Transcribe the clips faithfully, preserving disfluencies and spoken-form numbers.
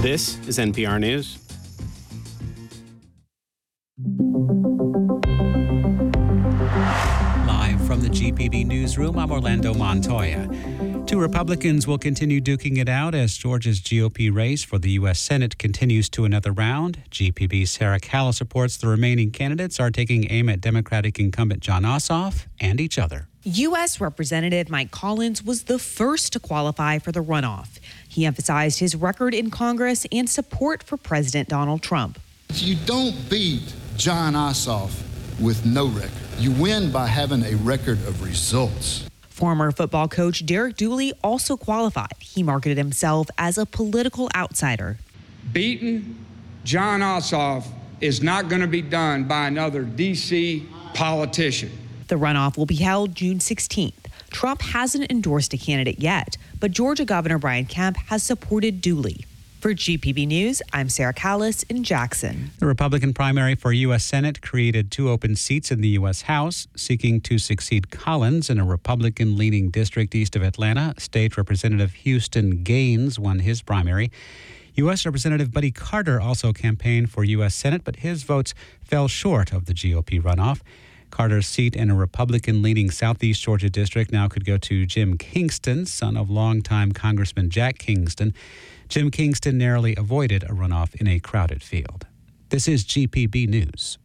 This is N P R News. Live from the G P B newsroom, I'm Orlando Montoya. Two Republicans will continue duking it out as Georgia's G O P race for the U S Senate continues to another round. G P B's Sarah Callis reports the remaining candidates are taking aim at Democratic incumbent Jon Ossoff and each other. U S. Representative Mike Collins was the first to qualify for the runoff. He emphasized his record in Congress and support for President Donald Trump. You don't beat Jon Ossoff with no record. You win by having a record of results. Former football coach Derek Dooley also qualified. He marketed himself as a political outsider. Beating Jon Ossoff is not going to be done by another D C politician. The runoff will be held June sixteenth. Trump hasn't endorsed a candidate yet, but Georgia Governor Brian Kemp has supported Dooley. For G P B News, I'm Sarah Callis in Jackson. The Republican primary for U S. Senate created two open seats in the U S. House, seeking to succeed Collins in a Republican-leaning district east of Atlanta. State Representative Houston Gaines won his primary. U S. Representative Buddy Carter also campaigned for U S. Senate, but his votes fell short of the G O P runoff. Carter's seat in a Republican-leaning Southeast Georgia district now could go to Jim Kingston, son of longtime Congressman Jack Kingston. Jim Kingston narrowly avoided a runoff in a crowded field. This is G P B News.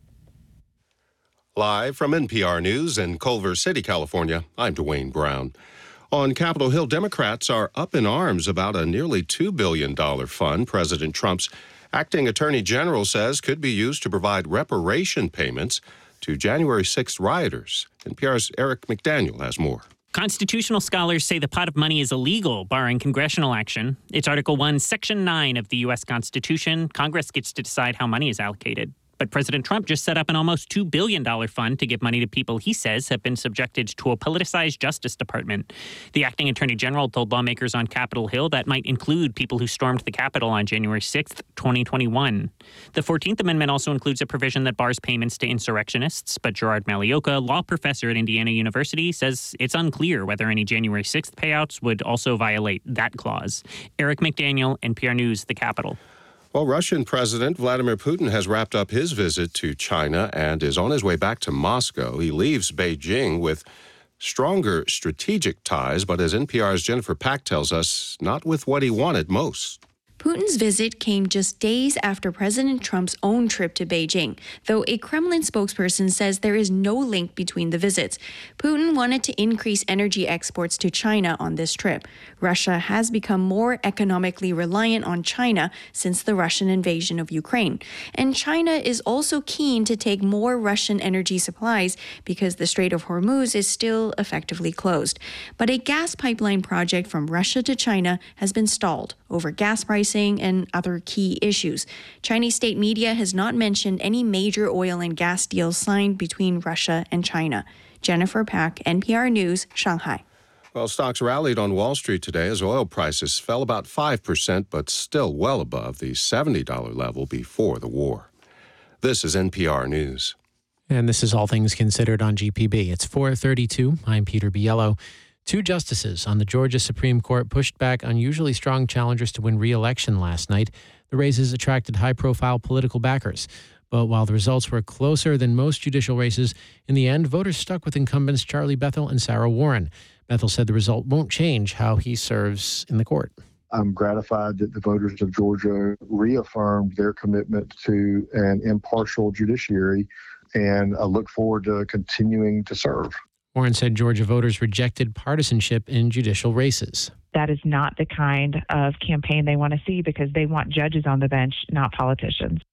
Live from N P R News in Culver City, California, I'm Dwayne Brown. On Capitol Hill, Democrats are up in arms about a nearly two billion dollars fund President Trump's acting attorney general says could be used to provide reparation payments to January sixth rioters. N P R's Eric McDaniel has more. Constitutional scholars say the pot of money is illegal, barring congressional action. It's Article one, Section nine of the U S. Constitution. Congress gets to decide how money is allocated. But President Trump just set up an almost two billion dollars fund to give money to people he says have been subjected to a politicized Justice Department. The acting attorney general told lawmakers on Capitol Hill that might include people who stormed the Capitol on January sixth, twenty twenty-one. The fourteenth Amendment also includes a provision that bars payments to insurrectionists, but Gerard Malioka, law professor at Indiana University, says it's unclear whether any January sixth payouts would also violate that clause. Eric McDaniel, N P R News, the Capitol. Well, Russian President Vladimir Putin has wrapped up his visit to China and is on his way back to Moscow. He leaves Beijing with stronger strategic ties, but as N P R's Jennifer Pack tells us, not with what he wanted most. Putin's visit came just days after President Trump's own trip to Beijing, though a Kremlin spokesperson says there is no link between the visits. Putin wanted to increase energy exports to China on this trip. Russia has become more economically reliant on China since the Russian invasion of Ukraine. And China is also keen to take more Russian energy supplies because the Strait of Hormuz is still effectively closed. But a gas pipeline project from Russia to China has been stalled over gas prices and other key issues. Chinese state media has not mentioned any major oil and gas deals signed between Russia and China. Jennifer Pack, N P R News, Shanghai. Well, stocks rallied on Wall Street today as oil prices fell about five percent, but still well above the seventy dollars level before the war. This is N P R News. And this is All Things Considered on G P B. It's four thirty-two. I'm Peter Biello. Two justices on the Georgia Supreme Court pushed back unusually strong challengers to win re-election last night. The races attracted high-profile political backers. But while the results were closer than most judicial races, in the end, voters stuck with incumbents Charlie Bethel and Sarah Warren. Bethel said the result won't change how he serves in the court. I'm gratified that the voters of Georgia reaffirmed their commitment to an impartial judiciary, and I look forward to continuing to serve. Warren said Georgia voters rejected partisanship in judicial races. That is not the kind of campaign they want to see because they want judges on the bench, not politicians.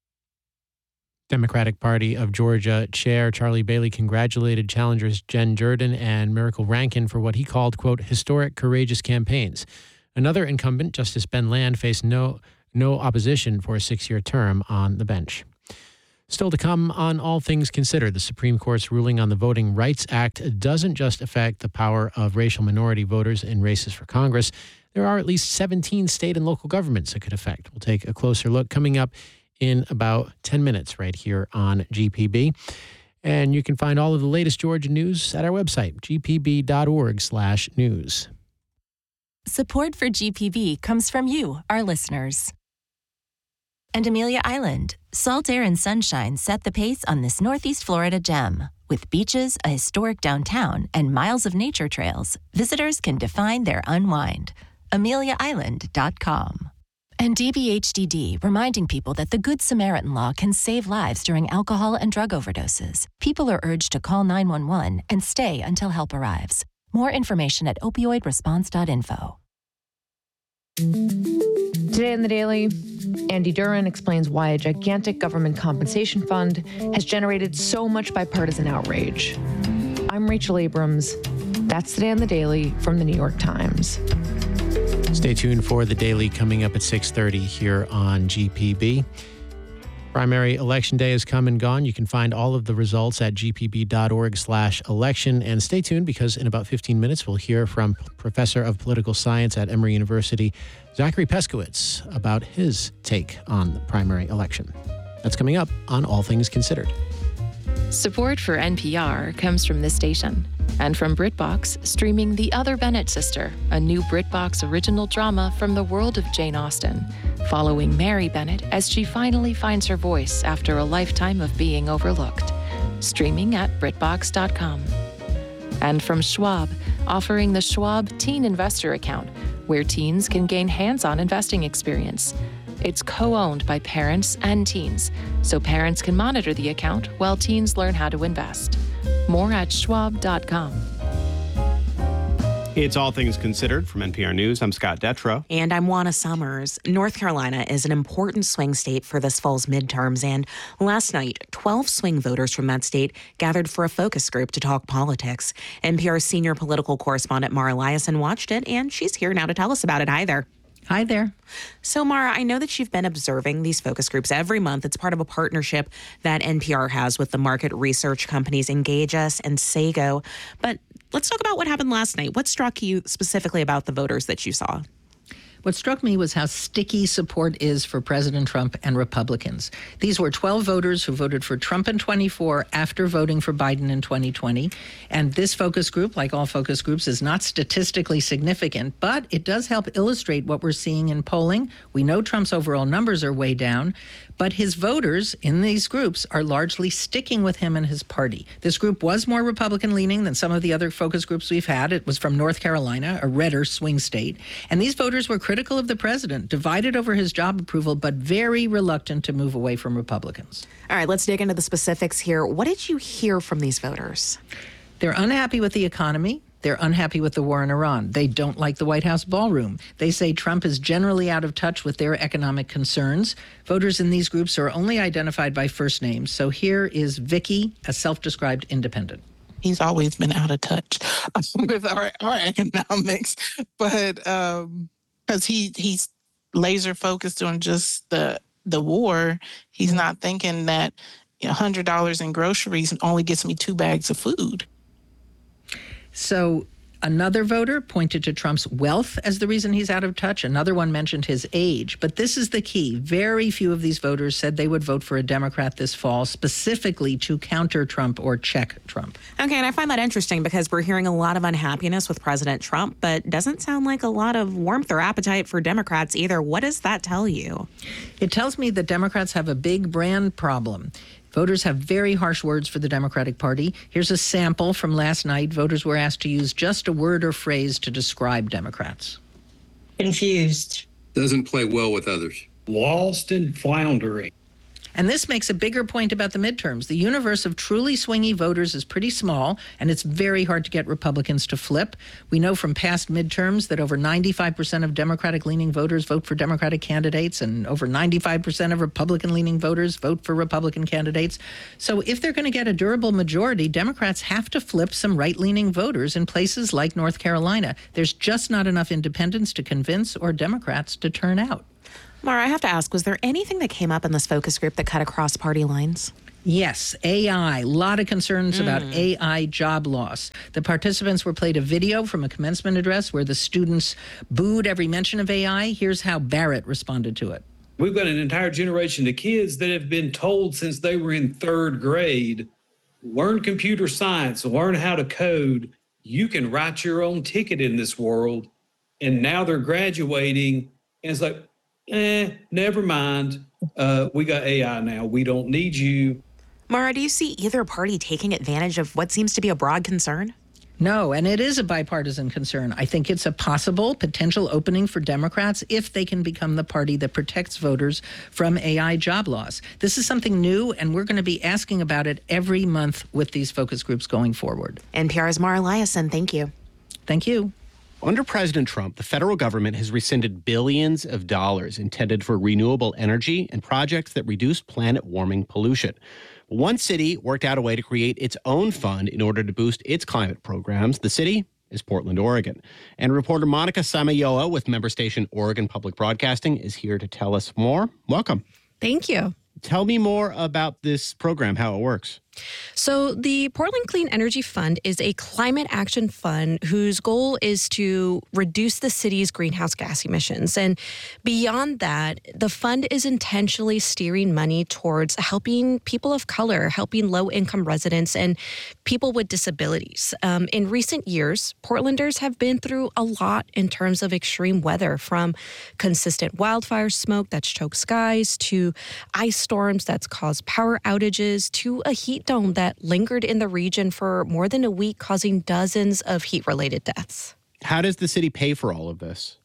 Democratic Party of Georgia Chair Charlie Bailey congratulated challengers Jen Jordan and Miracle Rankin for what he called, quote, historic, courageous campaigns. Another incumbent, Justice Ben Land, faced no, no opposition for a six-year term on the bench. Still to come on All Things Considered, the Supreme Court's ruling on the Voting Rights Act doesn't just affect the power of racial minority voters in races for Congress. There are at least seventeen state and local governments it could affect. We'll take a closer look coming up in about ten minutes right here on G P B. And you can find all of the latest Georgia news at our website, g p b dot org slash news. Support for G P B comes from you, our listeners. And Amelia Island. Salt air and sunshine set the pace on this Northeast Florida gem. With beaches, a historic downtown, and miles of nature trails, visitors can define their unwind. amelia island dot com. And D B H D D, reminding people that the Good Samaritan law can save lives during alcohol and drug overdoses. People are urged to call nine one one and stay until help arrives. More information at opioid response dot info. Today in the Daily, Andy Duran explains why a gigantic government compensation fund has generated so much bipartisan outrage. I'm Rachel Abrams. That's Today in the Daily from the New York Times. Stay tuned for the Daily coming up at six thirty here on G P B. Primary election day has come and gone. You can find all of the results at g p b dot org slash election. And stay tuned because in about fifteen minutes, we'll hear from Professor of Political Science at Emory University, Zachary Peskowitz, about his take on the primary election. That's coming up on All Things Considered. Support for N P R comes from this station and from BritBox, streaming The Other Bennett Sister, a new BritBox original drama from the world of Jane Austen, following Mary Bennett as she finally finds her voice after a lifetime of being overlooked. Streaming at brit box dot com. And from Schwab, offering the Schwab Teen Investor Account, where teens can gain hands-on investing experience. It's co-owned by parents and teens, so parents can monitor the account while teens learn how to invest. More at schwab dot com. It's All Things Considered from N P R News. I'm Scott Detrow. And I'm Juana Summers. North Carolina is an important swing state for this fall's midterms. And last night, twelve swing voters from that state gathered for a focus group to talk politics. N P R senior political correspondent Mara Liasson watched it, and she's here now to tell us about it. Hi there. Hi there. So, Mara, I know that you've been observing these focus groups every month. It's part of a partnership that N P R has with the market research companies Engage Us and Sago. But let's talk about what happened last night. What struck you specifically about the voters that you saw? What struck me was how sticky support is for President Trump and Republicans. These were twelve voters who voted for Trump in twenty-four after voting for Biden in twenty twenty. And this focus group, like all focus groups, is not statistically significant, but it does help illustrate what we're seeing in polling. We know Trump's overall numbers are way down, but his voters in these groups are largely sticking with him and his party. This group was more Republican-leaning than some of the other focus groups we've had. It was from North Carolina, a redder swing state. And these voters were critical of the president, divided over his job approval, but very reluctant to move away from Republicans. All right, let's dig into the specifics here. What did you hear from these voters? They're unhappy with the economy. They're unhappy with the war in Iran. They don't like the White House ballroom. They say Trump is generally out of touch with their economic concerns. Voters in these groups are only identified by first names. So here is Vicky, a self-described independent. He's always been out of touch with our, our economics, but um, because he he's laser focused on just the the war, he's not thinking that one hundred dollars in groceries only gets me two bags of food. So another voter pointed to Trump's wealth as the reason he's out of touch. Another one mentioned his age. But this is the key. Very few of these voters said they would vote for a Democrat this fall, specifically to counter Trump or check Trump. Okay, and I find that interesting because we're hearing a lot of unhappiness with President Trump, but doesn't sound like a lot of warmth or appetite for Democrats either. What does that tell you? It tells me that Democrats have a big brand problem. Voters have very harsh words for the Democratic Party. Here's a sample from last night. Voters were asked to use just a word or phrase to describe Democrats. Confused. Doesn't play well with others. Lost and floundering. And this makes a bigger point about the midterms. The universe of truly swingy voters is pretty small, and it's very hard to get Republicans to flip. We know from past midterms that over ninety-five percent of Democratic-leaning voters vote for Democratic candidates, and over ninety-five percent of Republican-leaning voters vote for Republican candidates. So if they're going to get a durable majority, Democrats have to flip some right-leaning voters in places like North Carolina. There's just not enough independents to convince or Democrats to turn out. Mara, I have to ask, was there anything that came up in this focus group that cut across party lines? Yes, A I. A lot of concerns mm. about A I job loss. The participants were played a video from a commencement address where the students booed every mention of A I. Here's how Barrett responded to it. We've got an entire generation of kids that have been told since they were in third grade, learn computer science, learn how to code. You can write your own ticket in this world. And now they're graduating, and it's like, eh, never mind. Uh, we got A I now. We don't need you. Mara, do you see either party taking advantage of what seems to be a broad concern? No, and it is a bipartisan concern. I think it's a possible potential opening for Democrats if they can become the party that protects voters from A I job loss. This is something new, and we're going to be asking about it every month with these focus groups going forward. N P R's Mara Liasson, thank you. Thank you. Under President Trump, the federal government has rescinded billions of dollars intended for renewable energy and projects that reduce planet warming pollution. One city worked out a way to create its own fund in order to boost its climate programs. The city is Portland, Oregon. And reporter Monica Samayoa with member station Oregon Public Broadcasting is here to tell us more. Welcome. Thank you. Tell me more about this program, how it works. So the Portland Clean Energy Fund is a climate action fund whose goal is to reduce the city's greenhouse gas emissions. And beyond that, the fund is intentionally steering money towards helping people of color, helping low-income residents, and people with disabilities. Um, in recent years, Portlanders have been through a lot in terms of extreme weather, from consistent wildfire smoke that's choked skies, to ice storms that's caused power outages, to a heat dome that lingered in the region for more than a week, causing dozens of heat-related deaths. How does the city pay for all of this?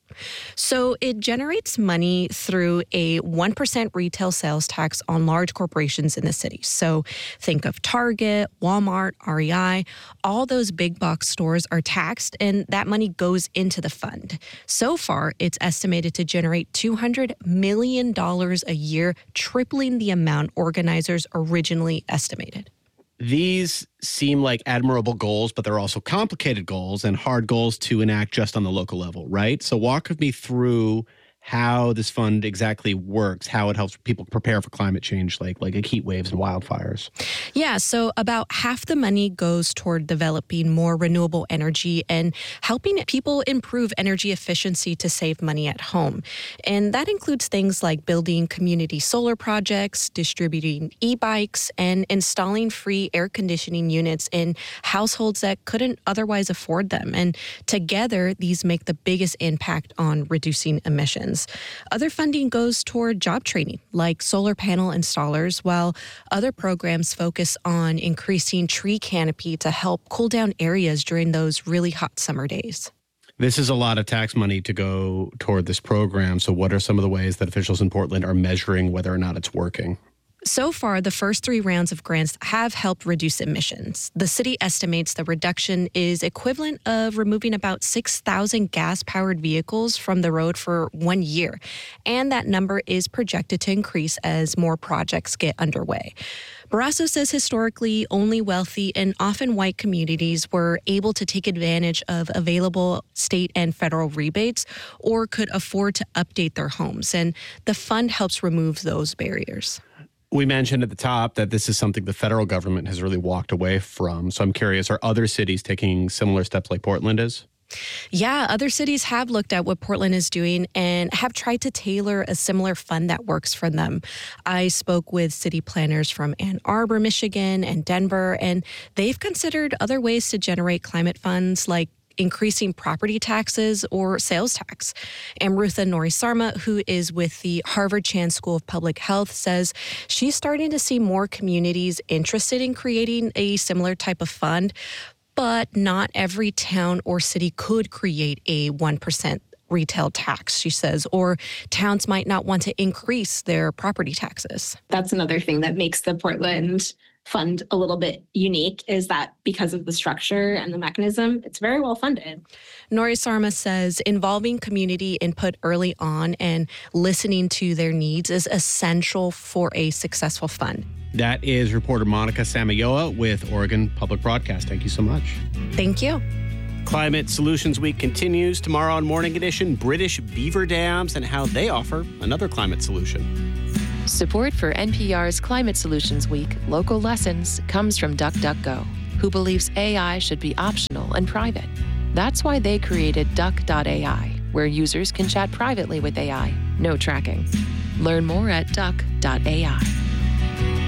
So it generates money through a one percent retail sales tax on large corporations in the city. So think of Target, Walmart, R E I. All those big box stores are taxed, and that money goes into the fund. So far, it's estimated to generate two hundred million dollars a year, tripling the amount organizers originally estimated. These seem like admirable goals, but they're also complicated goals and hard goals to enact just on the local level, right? So walk me through how this fund exactly works, how it helps people prepare for climate change, like like heat waves and wildfires. Yeah, so about half the money goes toward developing more renewable energy and helping people improve energy efficiency to save money at home. And that includes things like building community solar projects, distributing e-bikes, and installing free air conditioning units in households that couldn't otherwise afford them. And together, these make the biggest impact on reducing emissions. Other funding goes toward job training, like solar panel installers, while other programs focus on increasing tree canopy to help cool down areas during those really hot summer days. This is a lot of tax money to go toward this program. So what are some of the ways that officials in Portland are measuring whether or not it's working? So far, the first three rounds of grants have helped reduce emissions. The city estimates the reduction is equivalent of removing about six thousand gas-powered vehicles from the road for one year. And that number is projected to increase as more projects get underway. Barrasso says historically, only wealthy and often white communities were able to take advantage of available state and federal rebates or could afford to update their homes. And the fund helps remove those barriers. We mentioned at the top that this is something the federal government has really walked away from. So I'm curious, are other cities taking similar steps like Portland is? Yeah, other cities have looked at what Portland is doing and have tried to tailor a similar fund that works for them. I spoke with city planners from Ann Arbor, Michigan, and Denver, and they've considered other ways to generate climate funds, like increasing property taxes or sales tax. Amrutha Norisarma, who is with the Harvard Chan School of Public Health, says she's starting to see more communities interested in creating a similar type of fund, but not every town or city could create a one percent retail tax, she says, or towns might not want to increase their property taxes. That's another thing that makes the Portland fund a little bit unique, is that because of the structure and the mechanism, it's very well funded. Norisarma says involving community input early on and listening to their needs is essential for a successful fund. That is reporter Monica Samayoa with Oregon Public Broadcast. Thank you so much. Thank you. Climate Solutions Week continues tomorrow on Morning Edition. British beaver dams and how they offer another climate solution. Support for N P R's Climate Solutions Week Local Lessons comes from DuckDuckGo, who believes A I should be optional and private. That's why they created Duck dot A I, where users can chat privately with A I, no tracking. Learn more at Duck dot A I.